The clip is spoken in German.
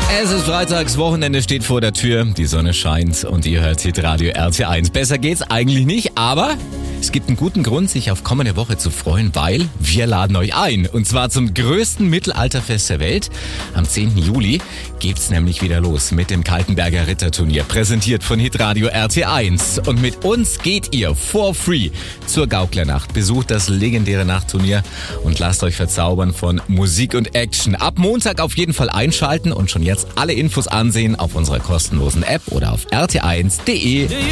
Es ist Freitags, Wochenende steht vor der Tür, die Sonne scheint und ihr hört Hitradio RT1. Besser geht's eigentlich nicht, aber es gibt einen guten Grund, sich auf kommende Woche zu freuen, weil wir laden euch ein. Und zwar zum größten Mittelalterfest der Welt. Am 10. Juli geht's nämlich wieder los mit dem Kaltenberger Ritterturnier, präsentiert von Hitradio RT1. Und mit uns geht ihr for free zur Gauklernacht. Besucht das legendäre Nachtturnier und lasst euch verzaubern von Musik und Action. Ab Montag auf jeden Fall einschalten und schon jetzt alle Infos ansehen auf unserer kostenlosen App oder auf rt1.de.